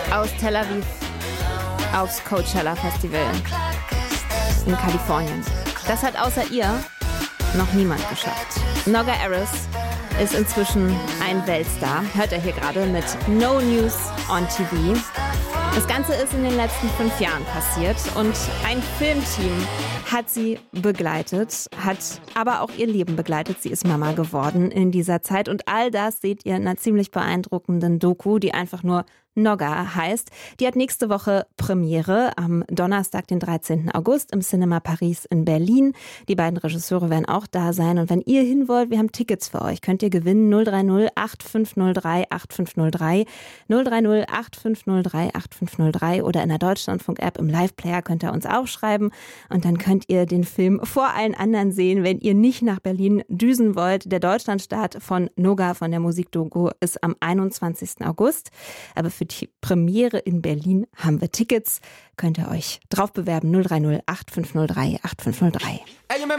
aus Tel Aviv aufs Coachella Festival in Kalifornien. Das hat außer ihr noch niemand geschafft. Noga Erez ist inzwischen ein Weltstar. Hört ihr hier gerade mit No News on TV. Das Ganze ist in den letzten 5 Jahren passiert und ein Filmteam hat sie begleitet, hat aber auch ihr Leben begleitet. Sie ist Mama geworden in dieser Zeit und all das seht ihr in einer ziemlich beeindruckenden Doku, die einfach nur Noga heißt. Die hat nächste Woche Premiere am Donnerstag, den 13. August im Cinema Paris in Berlin. Die beiden Regisseure werden auch da sein. Und wenn ihr hin wollt, wir haben Tickets für euch. Könnt ihr gewinnen 030 8503 8503 030 8503 8503 oder in der Deutschlandfunk-App im Live-Player könnt ihr uns auch schreiben. Und dann könnt ihr den Film vor allen anderen sehen, wenn ihr nicht nach Berlin düsen wollt. Der Deutschlandstart von Noga, von der Musikdoku, ist am 21. August. Aber für die Premiere in Berlin haben wir Tickets. Könnt ihr euch drauf bewerben 030 8503 8503.